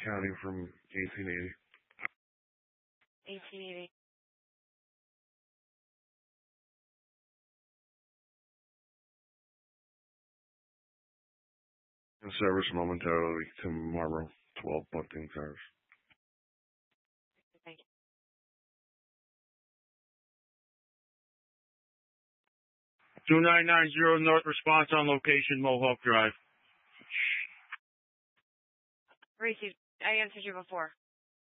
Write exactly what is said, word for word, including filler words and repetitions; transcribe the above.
Counting from eighteen eighty. eighteen eighty. In service momentarily to Marlboro, twelve Bunting Terrace. Thank you. two nine nine zero North response on location, Mohawk Drive. Reese, I answered you before.